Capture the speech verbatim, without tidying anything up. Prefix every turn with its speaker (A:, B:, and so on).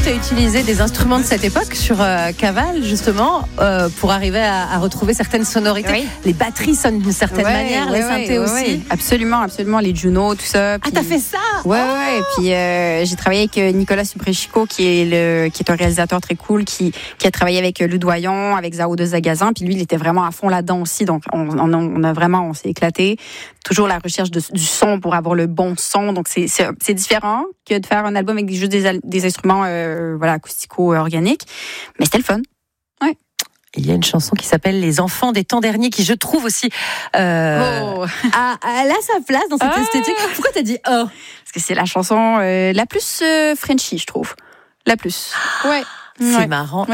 A: tu as utilisé des instruments de cette époque sur euh, Caval, justement, euh, pour arriver à, à retrouver certaines sonorités. Oui. Les batteries sonnent d'une certaine
B: ouais,
A: manière,
B: ouais,
A: les synthés
B: ouais,
A: aussi.
B: Ouais. Absolument, absolument. Les Juno, tout ça.
A: Puis... Ah, t'as fait ça?
B: Ouais,
A: oh
B: ouais. Et puis, euh, j'ai travaillé avec Nicolas Suprechico, qui est, le, qui est un réalisateur très cool, qui, qui a travaillé avec Loudoyon, avec Zao de Zagazan. Puis lui, il était vraiment à fond là-dedans aussi. Donc, on, on, on a vraiment, on s'est éclaté. Toujours la recherche de, du son pour avoir le bon son. Donc, c'est, c'est, c'est différent que de faire un album avec juste des, des instruments euh, voilà, acoustico-organiques. Mais c'était le fun. Ouais.
A: Il y a une chanson qui s'appelle Les enfants des temps derniers qui, je trouve aussi, euh,
B: oh.
A: a, elle a sa place dans cette ah. esthétique. Pourquoi t'as dit oh?
B: Parce que c'est la chanson euh, la plus euh, Frenchy, je trouve. La plus. Ouais.
A: C'est
B: ouais.
A: marrant.